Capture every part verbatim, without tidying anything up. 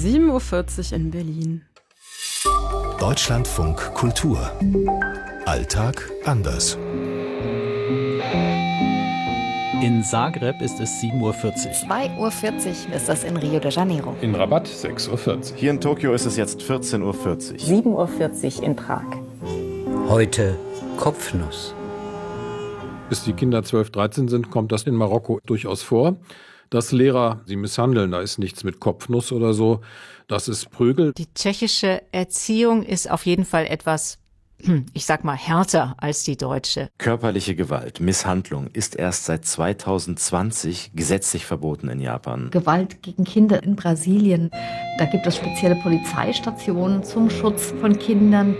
sieben Uhr vierzig in Berlin. Deutschlandfunk Kultur. Alltag anders. In Zagreb ist es sieben Uhr vierzig. zwei Uhr vierzig ist das in Rio de Janeiro. In Rabat sechs Uhr vierzig. Hier in Tokio ist es jetzt vierzehn Uhr vierzig. sieben Uhr vierzig in Prag. Heute Kopfnuss. Bis die Kinder zwölf, dreizehn sind, kommt das in Marokko durchaus vor, dass Lehrer sie misshandeln. Da ist nichts mit Kopfnuss oder so. Das ist Prügel. Die tschechische Erziehung ist auf jeden Fall etwas, ich sag mal, härter als die deutsche. Körperliche Gewalt, Misshandlung ist erst seit zweitausendzwanzig gesetzlich verboten in Japan. Gewalt gegen Kinder in Brasilien. Da gibt es spezielle Polizeistationen zum Schutz von Kindern.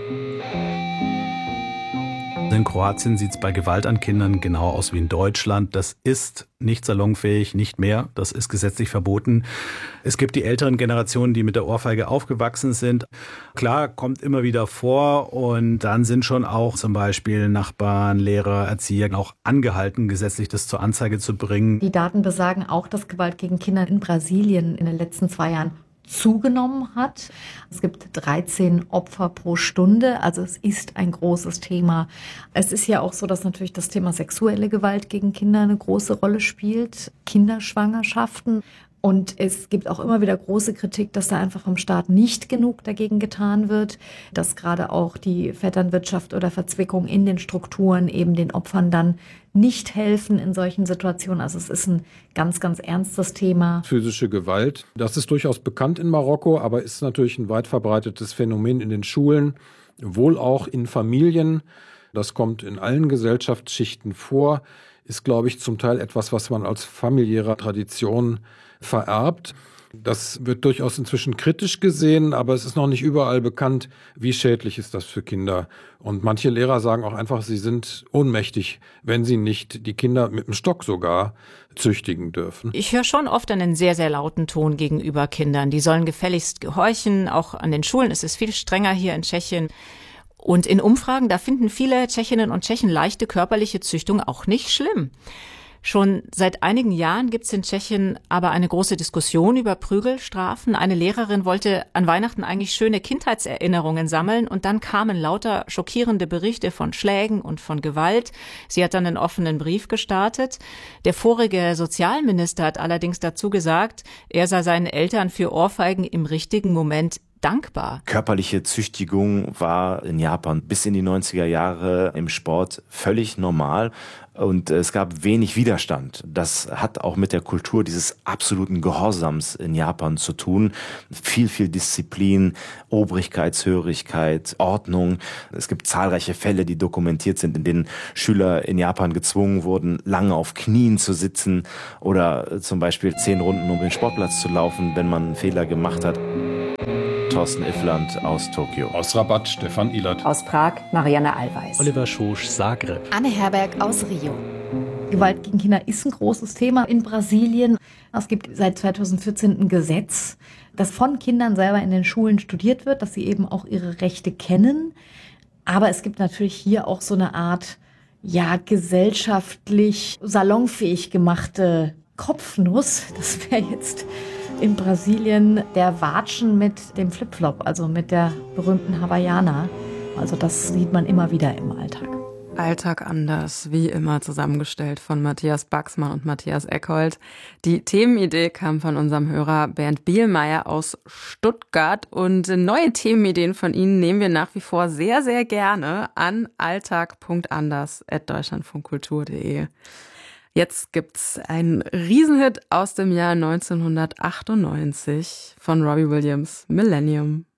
In Kroatien sieht es bei Gewalt an Kindern genau aus wie in Deutschland. Das ist nicht salonfähig, nicht mehr. Das ist gesetzlich verboten. Es gibt die älteren Generationen, die mit der Ohrfeige aufgewachsen sind. Klar, kommt immer wieder vor. Und dann sind schon auch zum Beispiel Nachbarn, Lehrer, Erzieher auch angehalten, gesetzlich das zur Anzeige zu bringen. Die Daten besagen auch, dass Gewalt gegen Kinder in Brasilien in den letzten zwei Jahren zugenommen hat. Es gibt dreizehn Opfer pro Stunde, also es ist ein großes Thema. Es ist ja auch so, dass natürlich das Thema sexuelle Gewalt gegen Kinder eine große Rolle spielt, Kinderschwangerschaften. Und es gibt auch immer wieder große Kritik, dass da einfach vom Staat nicht genug dagegen getan wird, dass gerade auch die Vetternwirtschaft oder Verzwickung in den Strukturen eben den Opfern dann nicht helfen in solchen Situationen. Also es ist ein ganz, ganz ernstes Thema. Physische Gewalt, das ist durchaus bekannt in Marokko, aber ist natürlich ein weit verbreitetes Phänomen in den Schulen, wohl auch in Familien. Das kommt in allen Gesellschaftsschichten vor, ist, glaube ich, zum Teil etwas, was man als familiäre Tradition vererbt. Das wird durchaus inzwischen kritisch gesehen, aber es ist noch nicht überall bekannt, wie schädlich ist das für Kinder. Und manche Lehrer sagen auch einfach, sie sind ohnmächtig, wenn sie nicht die Kinder mit dem Stock sogar züchtigen dürfen. Ich höre schon oft einen sehr, sehr lauten Ton gegenüber Kindern. Die sollen gefälligst gehorchen. Auch an den Schulen ist es viel strenger hier in Tschechien. Und in Umfragen, da finden viele Tschechinnen und Tschechen leichte körperliche Züchtung auch nicht schlimm. Schon seit einigen Jahren gibt es in Tschechien aber eine große Diskussion über Prügelstrafen. Eine Lehrerin wollte an Weihnachten eigentlich schöne Kindheitserinnerungen sammeln und dann kamen lauter schockierende Berichte von Schlägen und von Gewalt. Sie hat dann einen offenen Brief gestartet. Der vorige Sozialminister hat allerdings dazu gesagt, er sei seinen Eltern für Ohrfeigen im richtigen Moment dankbar. Körperliche Züchtigung war in Japan bis in die neunziger Jahre im Sport völlig normal. Und es gab wenig Widerstand. Das hat auch mit der Kultur dieses absoluten Gehorsams in Japan zu tun. Viel, viel Disziplin, Obrigkeitshörigkeit, Ordnung. Es gibt zahlreiche Fälle, die dokumentiert sind, in denen Schüler in Japan gezwungen wurden, lange auf Knien zu sitzen oder zum Beispiel zehn Runden um den Sportplatz zu laufen, wenn man einen Fehler gemacht hat. Thorsten Iffland aus Tokio. Aus Rabat Stefan Ilert. Aus Prag Marianne Allweis. Oliver Schosch, Zagreb. Anne Herberg aus Rio. Gewalt gegen Kinder ist ein großes Thema in Brasilien. Es gibt seit zweitausendvierzehn ein Gesetz, das von Kindern selber in den Schulen studiert wird, dass sie eben auch ihre Rechte kennen. Aber es gibt natürlich hier auch so eine Art, ja, gesellschaftlich salonfähig gemachte Kopfnuss. Das wäre jetzt in Brasilien der Watschen mit dem Flipflop, also mit der berühmten Hawaiianer. Also das sieht man immer wieder im Alltag. Alltag anders, wie immer zusammengestellt von Matthias Baxmann und Matthias Eckhold. Die Themenidee kam von unserem Hörer Bernd Bielmeier aus Stuttgart und neue Themenideen von Ihnen nehmen wir nach wie vor sehr, sehr gerne an alltag punkt anders at deutschlandfunkkultur punkt de. Jetzt gibt's einen Riesenhit aus dem Jahr neunzehnhundertachtundneunzig von Robbie Williams, Millennium.